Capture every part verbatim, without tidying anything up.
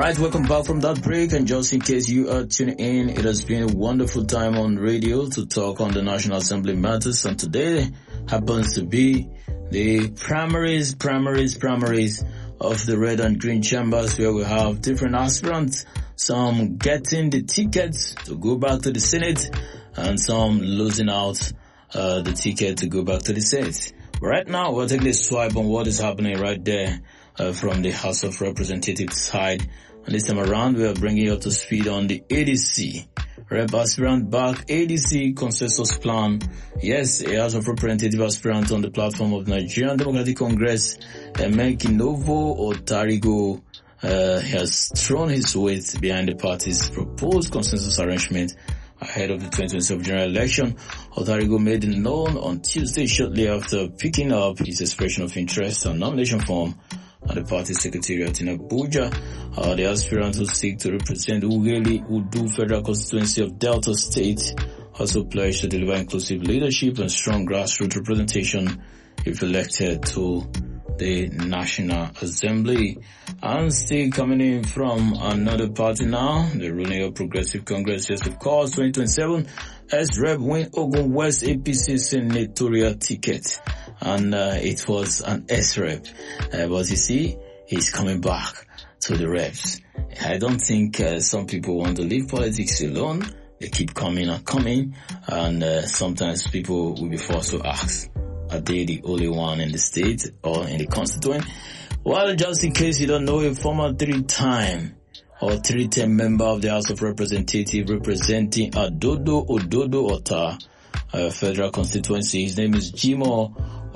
Alright, welcome back from that break, and just in case you are tuning in, it has been a wonderful time on radio to talk on the National Assembly matters, and today happens to be the primaries, primaries, primaries of the red and green chambers, where we have different aspirants, some getting the tickets to go back to the Senate, and some losing out uh, the ticket to go back to the Senate. Right now, we're taking a swipe on what is happening right there uh, from the House of Representatives side. And this time around, we are bringing you up to speed on the A D C. Rep aspirant back A D C consensus plan. Yes, a House of Representative aspirant on the platform of Nigerian Democratic Congress, Emeka Novo Otarigo, uh, has thrown his weight behind the party's proposed consensus arrangement ahead of the twenty twenty-seven general election. Otarigo made it known on Tuesday shortly after picking up his expression of interest and nomination form at the party secretariat in Abuja. Uh, the aspirant who seek to represent Ughelli Udu Federal Constituency of Delta State also pledged to deliver inclusive leadership and strong grassroots representation if elected to the National Assembly. And still coming in from another party now, the ruling of Progressive Congress, yes of course, twenty twenty-seven, S-Rep win Ogun West A P C senatorial ticket. And uh, it was an S-Rep. Uh, but you see, he's coming back to the reps. I don't think uh, some people want to leave politics alone. They keep coming and coming. And uh, sometimes people will be forced to ask, are they the only one in the state or in the constituent? Well, just in case you don't know, a former three-time or three-term member of the House of Representatives representing Adodo Ododo Ota uh, Federal Constituency, his name is Jimo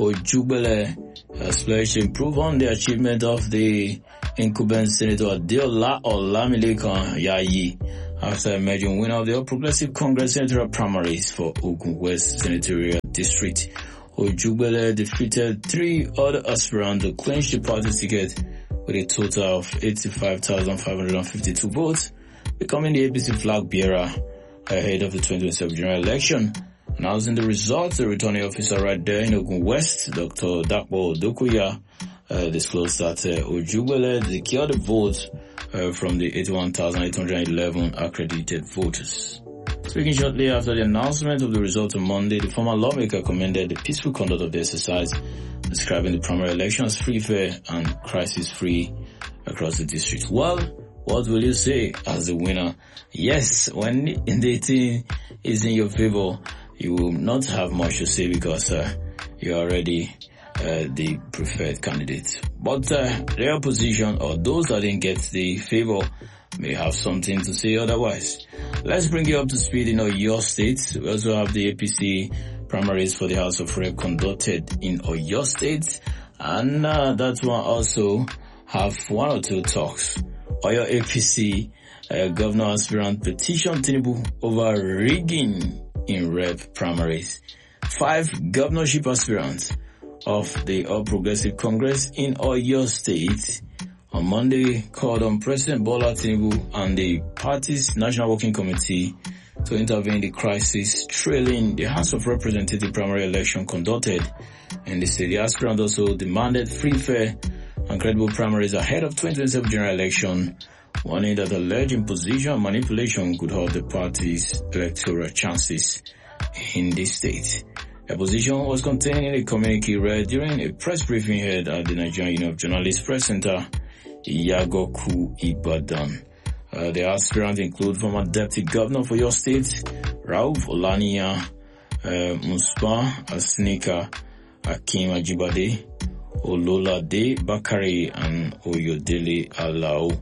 Ojugbele, has pledged to improve on the achievement of the incumbent Senator Adeola Olamilekan Yayi after emerging winner of the All Progressive Congress senatorial primaries for Ogun West Senatorial District. Ojugbele defeated three other aspirants to clinch the party ticket with a total of eighty-five thousand five hundred fifty-two votes, becoming the A P C flag bearer ahead of the twenty twenty-seven general election. Announcing the results, the returning officer right there in Ogun West, Doctor Dapo Dokuya, uh, disclosed that uh, Ojugbele secured the votes uh, from the eighty-one thousand eight hundred eleven accredited voters. Speaking shortly after the announcement of the results on Monday, the former lawmaker commended the peaceful conduct of the exercise, describing the primary election as free, fair, and crisis-free across the district. Well, what will you say as the winner? Yes, when the thing is in your favor, you will not have much to say because uh, you're already uh, the preferred candidate. But uh, the opposition or those that didn't get the favor may have something to say otherwise. Let's bring you up to speed in Oyo State. We also have the A P C primaries for the House of Rep conducted in Oyo State, and uh, that one also have one or two talks. Oyo A P C uh, governor aspirant petition Tinubu over rigging in rep primaries. Five governorship aspirants of the All Progressive Congress in Oyo State on Monday called on President Bola Tinubu and the party's National Working Committee to intervene in the crisis trailing the House of Representatives primary election conducted in the state. The aspirant also demanded free, fair, and credible primaries ahead of twenty twenty-seven general election, warning that alleged imposition and manipulation could hurt the party's electoral chances in the state. The position was contained in a communique read during a press briefing held at the Nigerian Union of Journalists Press Center, Yagoku Ibadan. Uh, the aspirants include former Deputy Governor for your state, Rauf Olaniyan, uh, Muspa Asnika, Akim Ajibade, Ololade Bakari, and Oyodele Alao.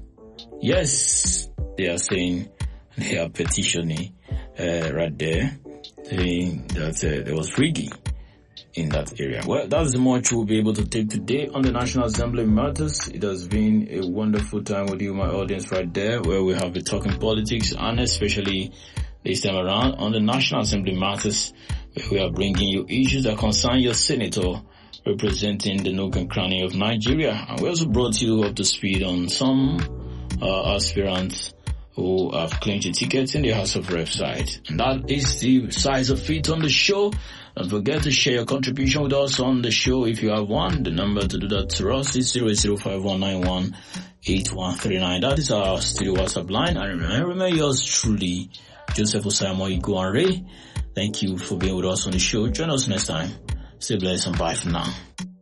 Yes, they are saying they are petitioning uh, right there, saying that uh, there was rigging in that area. Well, that's much we'll be able to take today on the National Assembly Matters. It has been a wonderful time with you, my audience, right there, where we have been talking politics, and especially this time around on the National Assembly Matters, where we are bringing you issues that concern your senator representing the nook and cranny of Nigeria. And we also brought you up to speed on some uh, aspirants who have claimed the tickets in the House of Reps side. And that is the size of it on the show. Don't forget to share your contribution with us on the show if you have one. The number to do that to us is zero eight zero five one nine one eight one three nine. That is our studio WhatsApp line. And remember, remember yours truly, Joseph Osamo Iguanre. Thank you for being with us on the show. Join us next time. Stay blessed and bye for now.